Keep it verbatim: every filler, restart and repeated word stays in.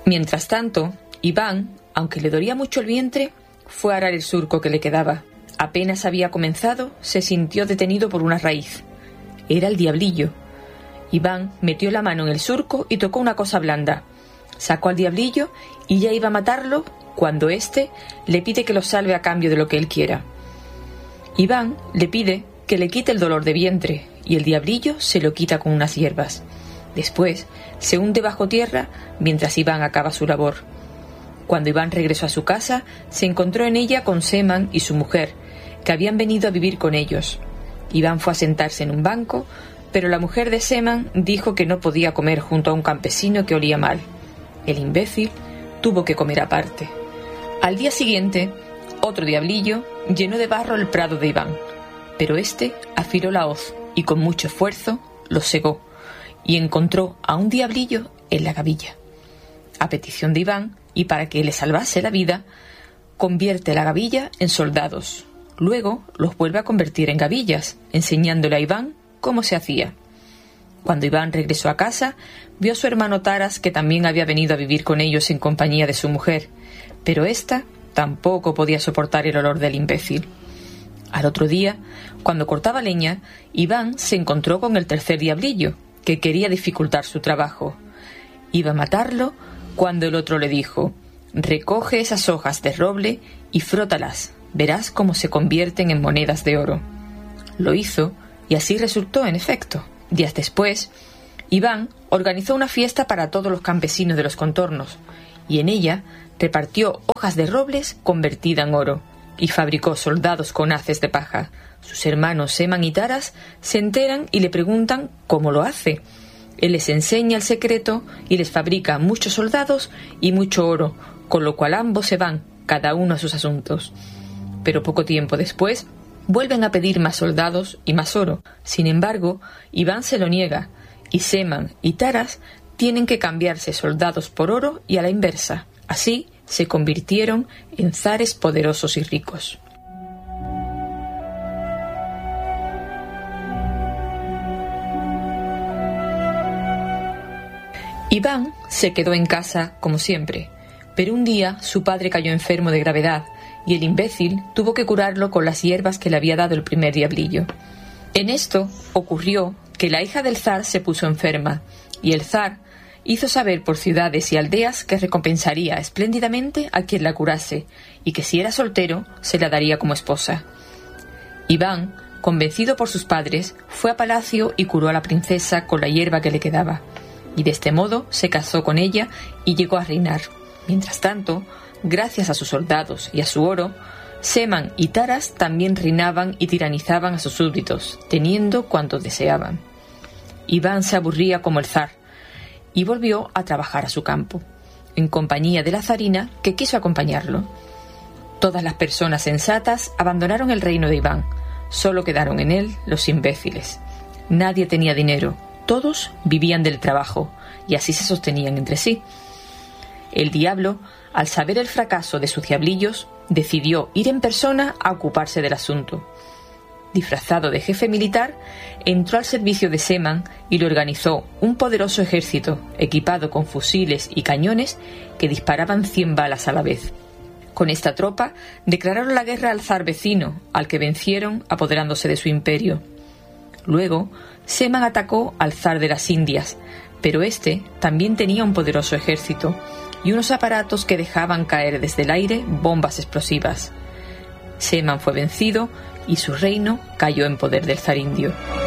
Mientras tanto, Iván, aunque le dolía mucho el vientre, fue a arar el surco que le quedaba. Apenas había comenzado, se sintió detenido por una raíz. Era el diablillo. Iván metió la mano en el surco y tocó una cosa blanda. Sacó al diablillo y ya iba a matarlo cuando éste le pide que lo salve a cambio de lo que él quiera. Iván le pide que le quite el dolor de vientre y el diablillo se lo quita con unas hierbas. Después se hunde bajo tierra mientras Iván acaba su labor. Cuando Iván regresó a su casa, se encontró en ella con Seman y su mujer, que habían venido a vivir con ellos. Iván fue a sentarse en un banco, pero la mujer de Seman dijo que no podía comer junto a un campesino que olía mal. El imbécil tuvo que comer aparte. Al día siguiente, otro diablillo llenó de barro el prado de Iván, pero éste afiló la hoz y con mucho esfuerzo lo segó y encontró a un diablillo en la gavilla. A petición de Iván, y para que le salvase la vida, convierte la gavilla en soldados. Luego los vuelve a convertir en gavillas, enseñándole a Iván cómo se hacía. Cuando Iván regresó a casa, vio a su hermano Taras, que también había venido a vivir con ellos en compañía de su mujer, pero ésta tampoco podía soportar el olor del imbécil. Al otro día, cuando cortaba leña, Iván se encontró con el tercer diablillo, que quería dificultar su trabajo. Iba a matarlo cuando el otro le dijo: «Recoge esas hojas de roble y frótalas, verás cómo se convierten en monedas de oro». Lo hizo y así resultó, en efecto. Días después, Iván organizó una fiesta para todos los campesinos de los contornos y en ella repartió hojas de robles convertida en oro y fabricó soldados con haces de paja. Sus hermanos Seman y Taras se enteran y le preguntan cómo lo hace. Él les enseña el secreto y les fabrica muchos soldados y mucho oro, con lo cual ambos se van, cada uno a sus asuntos. Pero poco tiempo después, vuelven a pedir más soldados y más oro. Sin embargo, Iván se lo niega, y Seman y Taras tienen que cambiarse soldados por oro y a la inversa. Así se convirtieron en zares poderosos y ricos. Iván se quedó en casa como siempre, pero un día su padre cayó enfermo de gravedad y el imbécil tuvo que curarlo con las hierbas que le había dado el primer diablillo. En esto ocurrió que la hija del zar se puso enferma y el zar hizo saber por ciudades y aldeas que recompensaría espléndidamente a quien la curase y que si era soltero se la daría como esposa. Iván, convencido por sus padres, fue a palacio y curó a la princesa con la hierba que le quedaba. Y de este modo se casó con ella y llegó a reinar. Mientras tanto, gracias a sus soldados y a su oro, Seman y Taras también reinaban y tiranizaban a sus súbditos, teniendo cuanto deseaban. Iván se aburría como el zar y volvió a trabajar a su campo, en compañía de la zarina que quiso acompañarlo. Todas las personas sensatas abandonaron el reino de Iván, solo quedaron en él los imbéciles. Nadie tenía dinero. Todos vivían del trabajo y así se sostenían entre sí. El diablo, al saber el fracaso de sus diablillos, decidió ir en persona a ocuparse del asunto. Disfrazado de jefe militar, entró al servicio de Seman y le organizó un poderoso ejército equipado con fusiles y cañones que disparaban cien balas a la vez. Con esta tropa declararon la guerra al zar vecino, al que vencieron apoderándose de su imperio. Luego, Seman atacó al zar de las Indias, pero este también tenía un poderoso ejército y unos aparatos que dejaban caer desde el aire bombas explosivas. Seman fue vencido y su reino cayó en poder del zar indio.